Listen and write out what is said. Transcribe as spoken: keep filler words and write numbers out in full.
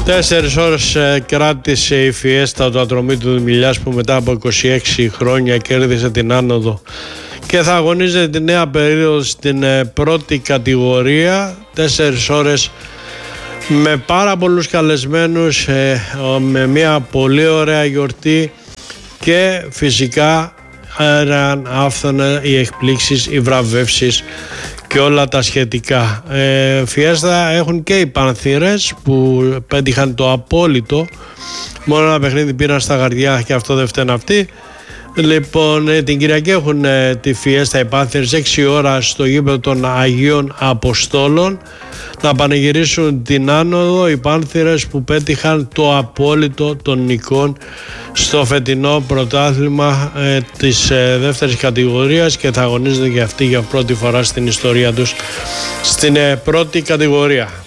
Τέσσερις ώρες κράτησε η Φιέστα του Ατρομήτου Δημηλιάς, που μετά από είκοσι έξι χρόνια κέρδισε την άνοδο και θα αγωνίζεται τη νέα περίοδο στην πρώτη κατηγορία. Τέσσερις ώρες με πάρα πολλούς καλεσμένους, με μια πολύ ωραία γιορτή και φυσικά αέραν άφθονα οι εκπλήξεις, οι βραβεύσεις και όλα τα σχετικά. Ε, Φιέστα έχουν και οι Πανθήρες που πέτυχαν το απόλυτο. Μόνο ένα παιχνίδι πήραν στα γαρδιά και αυτό δεν φταίνε αυτοί. Λοιπόν, ε, την Κυριακή έχουν ε, τη Φιέστα οι Πάνθηρες έξι ώρα στο γήπεδο των Αγίων Αποστόλων να πανηγυρίσουν την άνοδο οι Πάνθηρες που πέτυχαν το απόλυτο των νικών στο φετινό πρωτάθλημα ε, της ε, δεύτερης κατηγορίας και θα αγωνίζονται και αυτοί για πρώτη φορά στην ιστορία τους στην ε, πρώτη κατηγορία.